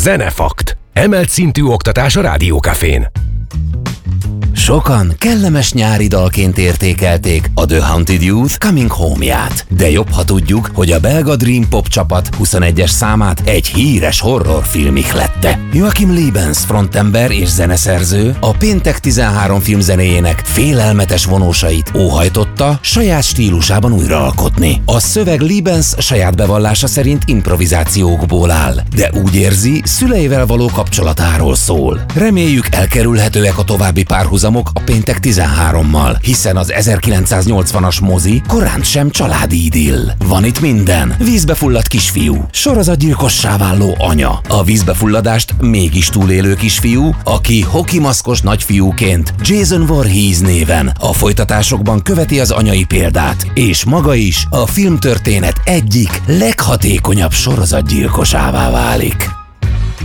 Zenefakt. Emelt szintű oktatás a Rádiókafén. Sokan kellemes nyári dalként értékelték a The Haunted Youth Coming Home-ját. De jobb, ha tudjuk, hogy a belga Dream Pop csapat 21-es számát egy híres horrorfilm ihlette. Joachim Liebens frontember és zeneszerző a Péntek 13 filmzenéjének félelmetes vonósait óhajtotta saját stílusában újraalkotni. A szöveg Liebens saját bevallása szerint improvizációkból áll, de úgy érzi, szüleivel való kapcsolatáról szól. Reméljük, elkerülhetőek a további párhuzamok a Péntek 13-mal, hiszen az 1980-as mozi korán sem családi idill. Van itt minden. Vízbe fulladt kisfiú, sorozatgyilkossá váló anya, a vízbefulladást mégis túlélő kisfiú, aki hokimaszkos nagyfiúként Jason Voorhees néven a folytatásokban követi az anyai példát, és maga is a filmtörténet egyik leghatékonyabb sorozatgyilkosává válik.